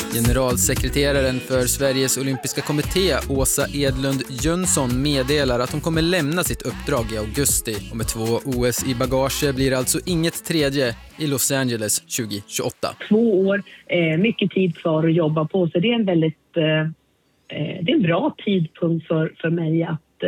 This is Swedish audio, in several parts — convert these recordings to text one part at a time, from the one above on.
Generalsekreteraren för Sveriges olympiska kommitté, Åsa Edlund Jönsson, meddelar att hon kommer lämna sitt uppdrag i augusti. Och med 2 OS i bagage blir alltså inget tredje i Los Angeles 2028. 2 år, mycket tid kvar att jobba på, så det är en väldigt det är en bra tidpunkt för mig att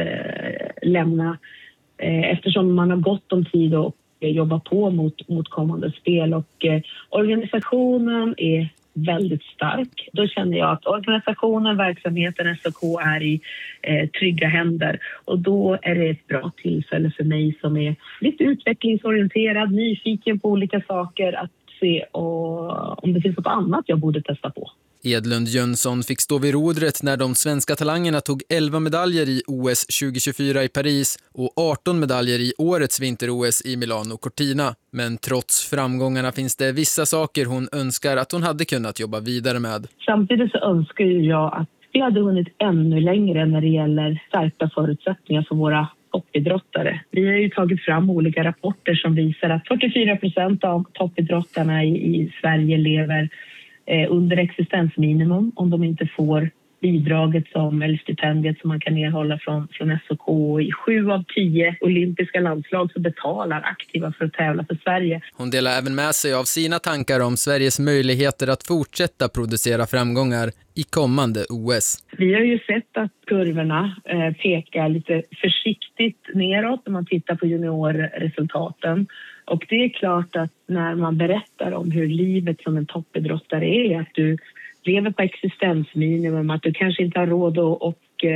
lämna, eftersom man har gott om tid att jobba på mot kommande spel, och organisationen är väldigt stark. Då känner jag att organisationen, verksamheten, SOK är i trygga händer, och då är det ett bra tillfälle för mig som är lite utvecklingsorienterad, nyfiken på olika saker, att se om det finns något annat jag borde testa på. Edlund Jönsson fick stå vid rodret när de svenska talangerna tog 11 medaljer i OS 2024 i Paris och 18 medaljer i årets vinter-OS i Milano Cortina. Men trots framgångarna finns det vissa saker hon önskar att hon hade kunnat jobba vidare med. Samtidigt så önskar jag att vi hade hunnit ännu längre när det gäller stärkta förutsättningar för våra toppidrottare. Vi har ju tagit fram olika rapporter som visar att 44% av toppidrottarna i Sverige lever under existensminimum om de inte får bidraget eller stipendiet som man kan erhålla från SOK. I 7 av 10 olympiska landslag så betalar aktiva för att tävla för Sverige. Hon delar även med sig av sina tankar om Sveriges möjligheter att fortsätta producera framgångar i kommande OS. Vi har ju sett att kurvorna pekar lite försiktigt neråt när man tittar på juniorresultaten. Och det är klart att när man berättar om hur livet som en toppidrottare är, att du lever på existensminimum, att du kanske inte har råd att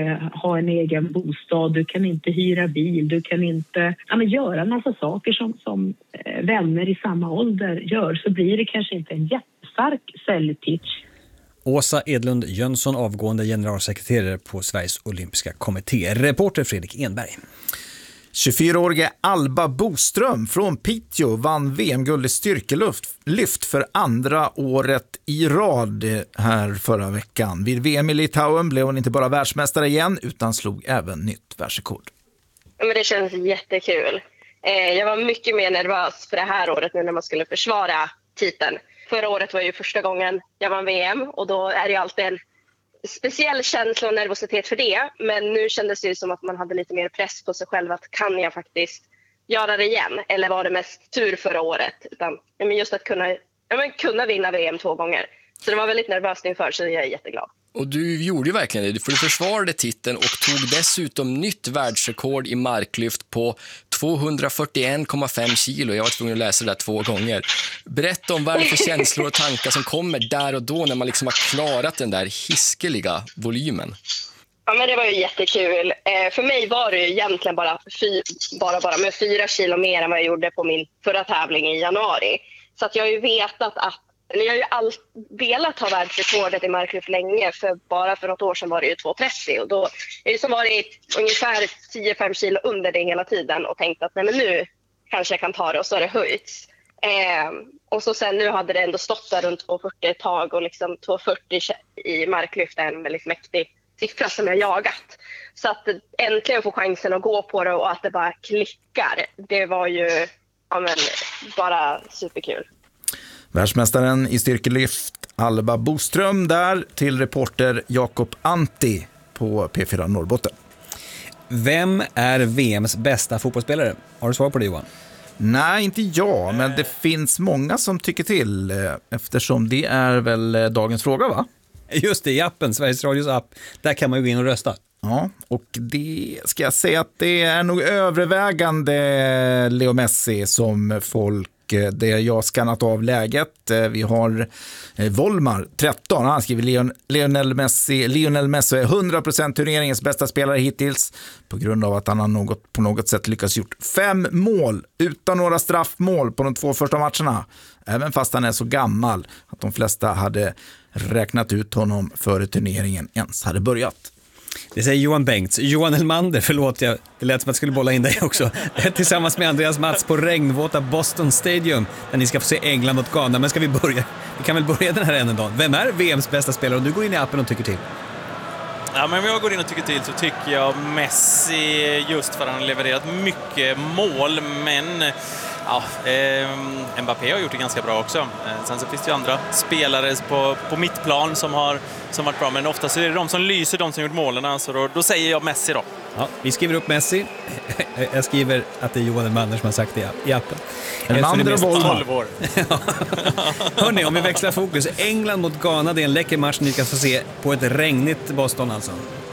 ha en egen bostad, du kan inte hyra bil, du kan inte göra en massa saker som vänner i samma ålder gör, så blir det kanske inte en jättestark säljpitch. Åsa Edlund Jönsson, avgående generalsekreterare på Sveriges olympiska kommitté. Reporter Fredrik Enberg. 24-årige Alba Boström från Piteå vann VM-guld i styrkelyft för andra året i rad här förra veckan. Vid VM i Litauen blev hon inte bara världsmästare igen utan slog även nytt världsrekord. Men det känns jättekul. Jag var mycket mer nervös för det här året nu när man skulle försvara titeln. Förra året var ju första gången jag vann VM, och då är det alltid en speciell känsla och nervositet för det. Men nu kändes det som att man hade lite mer press på sig själv, att kan jag faktiskt göra det igen? Eller var det mest tur förra året? Utan just att kunna vinna VM 2 gånger. Så det var väldigt nervöst inför, så jag är jätteglad. Och du gjorde ju verkligen det, för du försvarade titeln och tog dessutom nytt världsrekord i marklyft på 241,5 kilo. Jag var tvungen att läsa det där 2 gånger. Berätta om vad det är för känslor och tankar som kommer där och då när man liksom har klarat den där hiskeliga volymen. Ja, men det var ju jättekul. För mig var det ju egentligen bara med 4 kilo mer än vad jag gjorde på min förra tävling i januari. Så att jag har ju vetat att jag har ju velat ha världsrekordet i marklyft länge, för bara för något år sedan var det ju 2,30, och då är det som varit ungefär 10-5 kilo under det hela tiden, och tänkt att nej, men nu kanske jag kan ta det, och så har det höjts. Och så sen nu hade det ändå stått där runt 2,40 ett tag, och liksom 2,40 i marklyft är en väldigt mäktig siffra som jag jagat. Så att äntligen få chansen att gå på det och att det bara klickar, det var ju bara superkul. Världsmästaren i styrkelyft Alba Boström där till reporter Jakob Antti på P4 Norrbotten. Vem är VMs bästa fotbollsspelare? Har du svar på det, Johan? Nej, inte jag, men det finns många som tycker till, eftersom det är väl dagens fråga, va? Just det, i appen, Sveriges Radios app. Där kan man ju gå in och rösta. Ja, och det ska jag säga att det är nog övervägande Leo Messi som folk, det jag skannat av läget. Vi har Volmar 13, han skriver Lionel Messi är 100% turneringens bästa spelare hittills på grund av att han har på något sätt lyckats gjort 5 mål utan några straffmål på de 2 första matcherna. Även fast han är så gammal att de flesta hade räknat ut honom före turneringen ens hade börjat. Det säger Johan Bengts. Johan Elmander, förlåt, det lät som att jag skulle bolla in dig också. Tillsammans med Andreas Mats på regnvåta Boston Stadium, där ni ska få se England mot Ghana. Men ska vi börja? Vi kan väl börja den här änden då. Vem är VMs bästa spelare? Och du går in i appen och tycker till. Ja, men om jag går in och tycker till så tycker jag Messi, just för att han har levererat mycket mål, men Ja, Mbappé har gjort det ganska bra också. Sen så finns det ju andra spelare på mittplan som varit bra. Men oftast är det de som lyser, de som gjort målen. Så då säger jag Messi då. Ja, vi skriver upp Messi. Jag skriver att det är Johan Elmander som har sagt det i appen. Elmander och Volvo. 12 år. Hörrni, om vi växlar fokus. England mot Ghana, det är en läcker match ni ska få se på ett regnigt Boston alltså.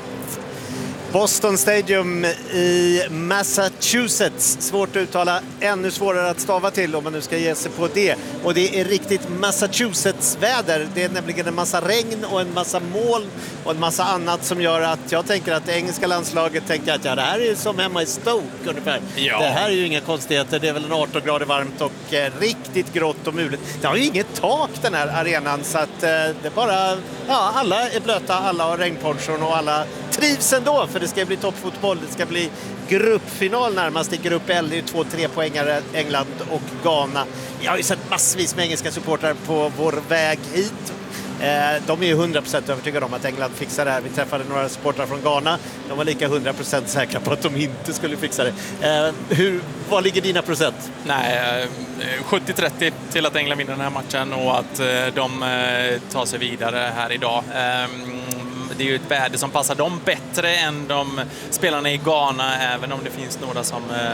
Boston Stadium i Massachusetts. Svårt att uttala, ännu svårare att stava till om man nu ska ge sig på det. Och det är riktigt Massachusetts-väder. Det är nämligen en massa regn och en massa moln och en massa annat som gör att jag tänker att det engelska landslaget tänker att det här är som hemma i Stoke ungefär. Ja. Det här är ju inga konstigheter. Det är väl en 18 grader varmt och riktigt grått och muligt. Det har ju inget tak den här arenan så att det är bara, alla är blöta, alla har regnponchon och alla trivs ändå, för det ska bli toppfotboll. Det ska bli gruppfinal närmast i grupp L. Det är 2-3 poängare, England och Ghana. Jag har ju sett massvis med engelska supportrar på vår väg hit. De är ju 100% övertygade om att England fixar det här. Vi träffade några supportrar från Ghana. De var lika 100% säkra på att de inte skulle fixa det. Vad ligger dina procent? Nej, 70-30 till att England vinner den här matchen och att de tar sig vidare här idag. Det är ju ett väder som passar dem bättre än de spelarna i Ghana, även om det finns några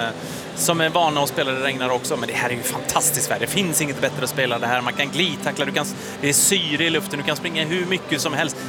som är vana att spela det regnar också. Men det här är ju fantastiskt väder. Det finns inget bättre att spela det här. Man kan glidtackla, det är syre i luften, du kan springa hur mycket som helst.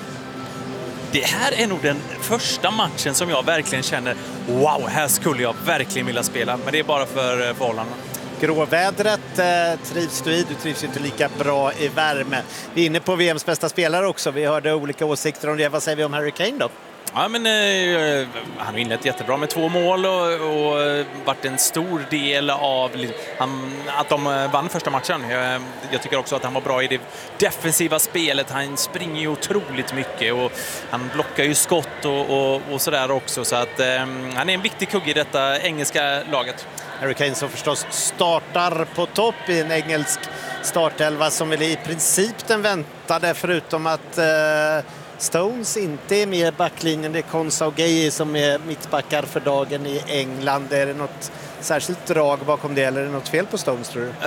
Det här är nog den första matchen som jag verkligen känner, wow, här skulle jag verkligen vilja spela. Men det är bara för förhållandena. Gråvädret trivs du i. Du trivs ju inte lika bra i värme. Vi är inne på VMs bästa spelare också. Vi hörde olika åsikter om det. Vad säger vi om Harry Kane då? Ja, men han har inlett jättebra med 2 mål och varit en stor del av att de vann första matchen. Jag tycker också att han var bra i det defensiva spelet. Han springer ju otroligt mycket och han blockar ju skott och sådär också. Så att han är en viktig kugge i detta engelska laget. Harry Kane som förstås startar på topp i en engelsk startelva som väl i princip den väntade, förutom att Stones inte är med i backlinjen. Det är Konsa och Gay som är mittbackar för dagen i England. Är det något särskilt drag bakom det, eller är det något fel på Stones, tror du?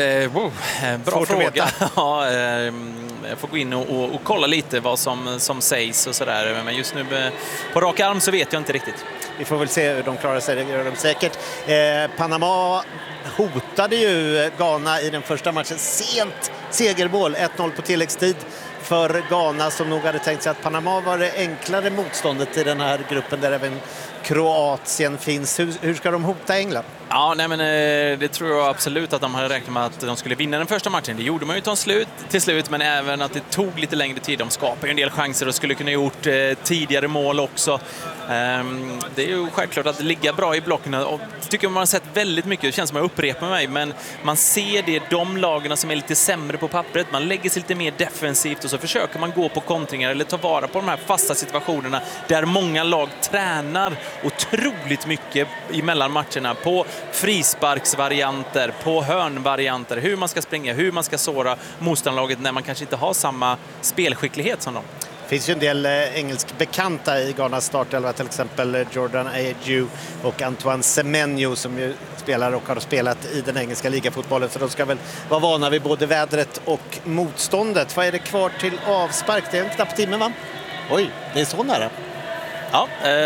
Bra fråga. Ja, jag får gå in och kolla lite vad som sägs och sådär. Men just nu på rak arm så vet jag inte riktigt. Vi får väl se hur de klarar sig, det gör de säkert. Panama hotade ju Ghana i den första matchen. Sent segermål, 1-0 på tilläggstid för Ghana, som nog hade tänkt sig att Panama var det enklare motståndet i den här gruppen där även Kroatien finns. Hur ska de hota England? Ja, nej, men det tror jag absolut att de hade räknat med att de skulle vinna den första matchen. Det gjorde man ju till slut, men även att det tog lite längre tid. De skapade en del chanser och skulle kunna gjort tidigare mål också. Det är ju självklart att ligga bra i blocken, och tycker man har sett väldigt mycket. Det känns som att jag upprepar mig, men man ser det, de lagarna som är lite sämre på pappret. Man lägger sig lite mer defensivt och så försöker man gå på kontringar eller ta vara på de här fasta situationerna där många lag tränar otroligt mycket emellan matcherna på frisparksvarianter, på hörnvarianter, hur man ska springa, hur man ska såra motståndarlaget när man kanske inte har samma spelskicklighet som dem. Det finns ju en del engelsk bekanta i Ghanas startelva, till exempel Jordan Ayew och Antoine Semenyo, som ju spelar och har spelat i den engelska ligafotbollen, så de ska väl vara vana vid både vädret och motståndet. Vad är det kvar till avspark? Det är en knapp timme, va? Oj, det är så nära. Ja,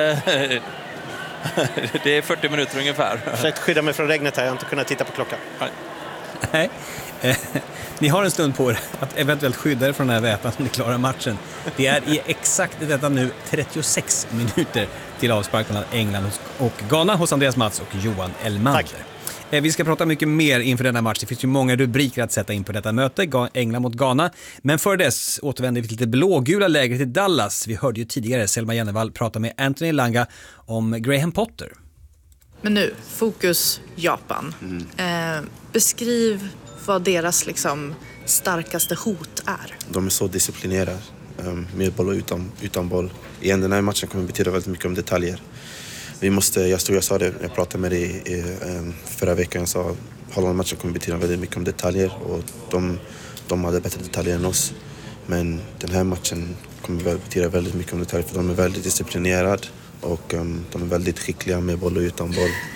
det är 40 minuter ungefär. Jag försökte skydda mig från regnet här, jag har inte kunnat titta på klockan. Nej. Ni har en stund på er att eventuellt skydda er från den här vätan om ni klarar matchen. Det är i exakt detta nu 36 minuter till avspark mellan England och Ghana hos Andreas Mats och Johan Elmander. Tack. Vi ska prata mycket mer inför denna match. Det finns ju många rubriker att sätta in på detta möte, England mot Ghana. Men för dess återvänder vi till det blågula lägret i Dallas. Vi hörde ju tidigare Selma Jennevall prata med Anthony Elanga om Graham Potter. Men nu, fokus Japan. Beskriv vad deras starkaste hot är. De är så disciplinerade, med boll och utan boll. Igen, den här matchen kommer betyda väldigt mycket om detaljer. Jag sa det, jag pratade med dig förra veckan, jag sa Holland-matchen kommer betyda väldigt mycket om detaljer, och de hade bättre detaljer än oss. Men den här matchen kommer betyda väldigt mycket om detaljer, för de är väldigt disciplinerade och de är väldigt skickliga med boll och utan boll.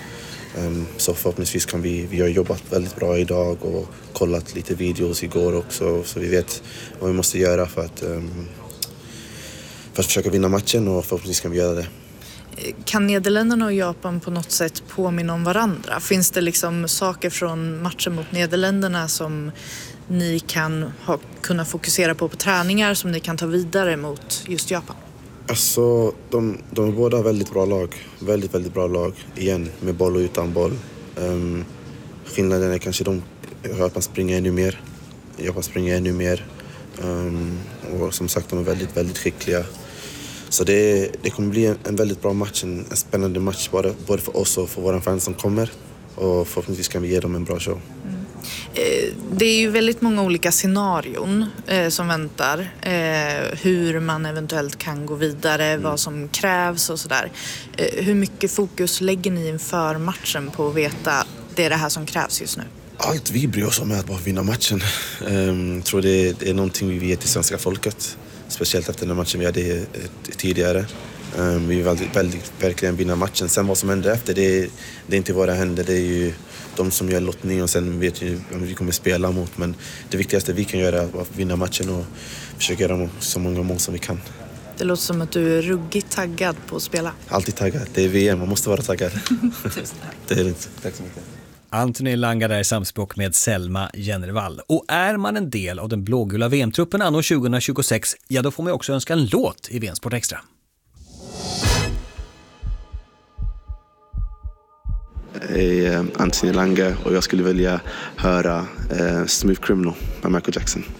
Så förhoppningsvis kan vi har jobbat väldigt bra idag och kollat lite videos igår också, så vi vet vad vi måste göra för att försöka vinna matchen, och förhoppningsvis kan vi göra det. Kan Nederländerna och Japan på något sätt påminna om varandra? Finns det liksom saker från matchen mot Nederländerna som ni kan kunna fokusera på träningar som ni kan ta vidare mot just Japan? Alltså, de är båda väldigt bra lag. Väldigt, väldigt bra lag. Igen, med boll och utan boll. Skillnaden är kanske Japan springer ännu mer. Japan springer ännu mer. Och som sagt, de är väldigt, väldigt skickliga. Så det kommer bli en väldigt bra match, en spännande match både för oss och för våra fans som kommer. Och förhoppningsvis kan vi ge dem en bra show. Det är ju väldigt många olika scenarion som väntar. Hur man eventuellt kan gå vidare, vad som krävs och sådär. Hur mycket fokus lägger ni inför matchen på att veta det är det här som krävs just nu? Allt vi bryr oss om är att bara vinna matchen. Jag tror det är någonting vi ger till svenska folket. Speciellt efter den matchen vi hade tidigare. Vi vill verkligen vinna matchen. Sen vad som händer efter, det är inte våra händer. Det är ju de som gör lottning och sen vet ju vem vi kommer spela mot. Men det viktigaste vi kan göra är att vinna matchen och försöka göra så många mål som vi kan. Det låter som att du är ruggigt taggad på att spela. Alltid taggad. Det är VM, man måste vara taggad. Det är det inte. Tack så mycket. Anthony Elanga där i samspråk med Selma Jennervall. Och är man en del av den blågula VM-truppen anno 2026, ja då får man också önska en låt i VM Sport Extra. Anthony Elanga och jag skulle vilja höra Smooth Criminal med Michael Jackson.